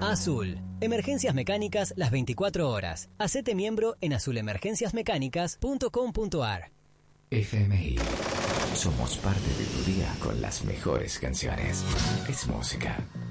Azul. Emergencias mecánicas las 24 horas. Hacete miembro en azulemergenciasmecánicas.com.ar. FMI. Somos parte de tu día con las mejores canciones. Es música.